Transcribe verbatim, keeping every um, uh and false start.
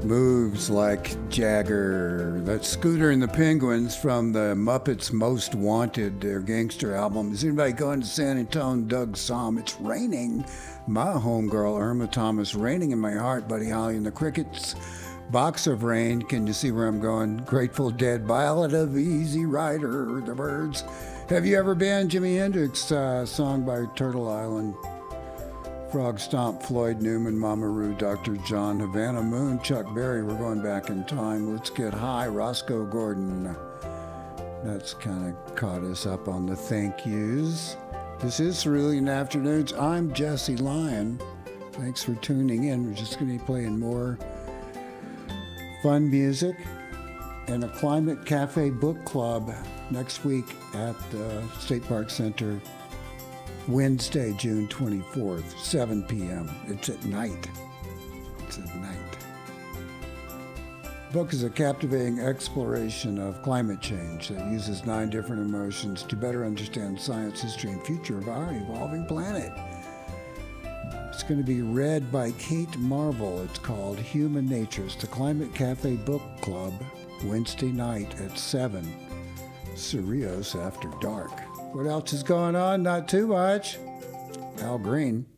Moves like Jagger. That's Scooter and the Penguins from the Muppets Most Wanted, their gangster album. Is anybody going to San Antonio? Doug Somm. It's raining. My homegirl, Irma Thomas, raining in my heart, Buddy Holly and the Crickets. Box of Rain. Can you see where I'm going? Grateful Dead. Ballad of Easy Rider. The Birds. Have you ever been? Jimi Hendrix uh, song by Turtle Island. Frog Stomp, Floyd Newman, Mama Ru, Doctor John, Havana Moon, Chuck Berry. We're going back in time. Let's Get High, Roscoe Gordon. That's kind of caught us up on the thank yous. This is Cerulean Afternoons. I'm Jesse Lyon. Thanks for tuning in. We're just going to be playing more fun music and a Climate Cafe book club next week at the State Park Center. Wednesday, June twenty-fourth, seven p.m. It's at night. It's at night. The book is a captivating exploration of climate change that uses nine different emotions to better understand science, history, and future of our evolving planet. It's going to be read by Kate Marvel. It's called Human Nature. It's the Climate Cafe Book Club, Wednesday night at seven. Cerritos After Dark. What else is going on? Not too much. Al Green.